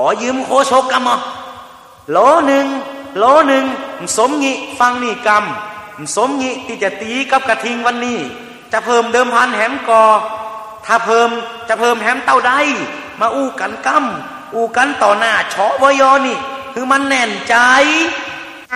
ยืมโคชกกรรมโลหนึ่งสมงี้ฟังนี่กรรมสมงี้ที่จะตีกับกระทิงวันนี้จะเพิ่มเดิมพันแหมกอถ้าเพิ่มแหมเต้าได้มาอู้กันกรรมอู้กันต่อหน้าชอวยอนี่คือมันแน่นใจ